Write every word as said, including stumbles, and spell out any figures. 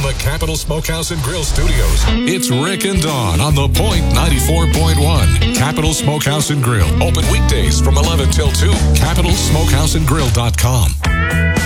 the Capital Smokehouse and Grill studios, it's Rick and Dawn on The Point ninety-four point one. Capital Smokehouse and Grill. Open weekdays from eleven till two. capital smokehouse and grill dot com.